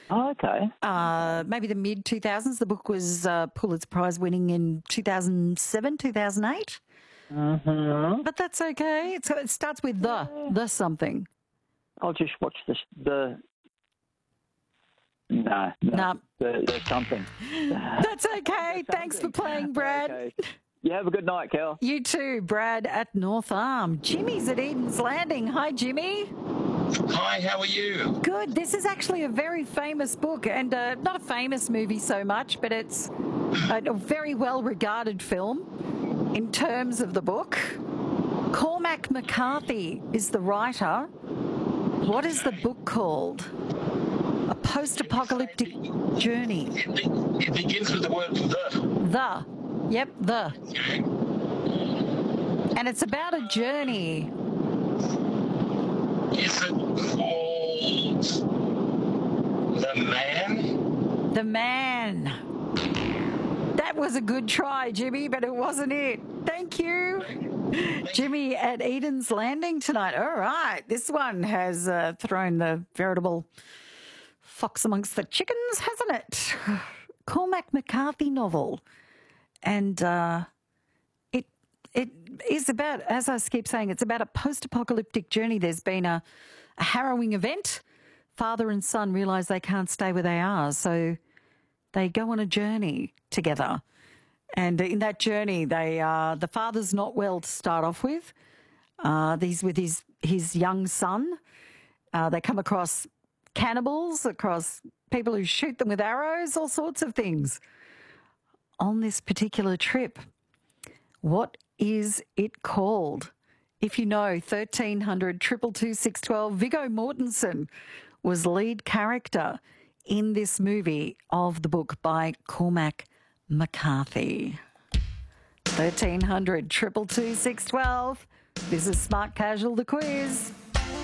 Oh, okay. Maybe the mid-2000s. The book was Pulitzer Prize winning in 2007, 2008. Mm-hmm. But that's okay. It starts with the something. I'll just watch the something. That's okay. Thanks for playing, Brad. Okay. You have a good night, Cal. You too, Brad at North Arm. Jimmy's at Eden's Landing. Hi, Jimmy. Hi, how are you? Good. This is actually a very famous book and not a famous movie so much, but it's a very well-regarded film in terms of the book. Cormac McCarthy is the writer. What is the book called? A post-apocalyptic journey. It begins with the word the. Yep, the. Okay. And it's about a journey. Is it called The Man? The Man. That was a good try, Jimmy, but it wasn't it. Thank you. Jimmy at Eden's Landing tonight. All right. This one has thrown the veritable fox amongst the chickens, hasn't it? Cormac McCarthy novel. And it is about, as I keep saying, it's about a post-apocalyptic journey. There's been a harrowing event. Father and son realise they can't stay where they are, so they go on a journey together. And in that journey, the father's not well to start off with. He's with his young son. They come across cannibals, across people who shoot them with arrows, all sorts of things on this particular trip. What is it called? If you know, 1300 222 612. Viggo Mortensen was lead character in this movie of the book by Cormac McCarthy. 1300 222 612. This is Smart Casual, the quiz.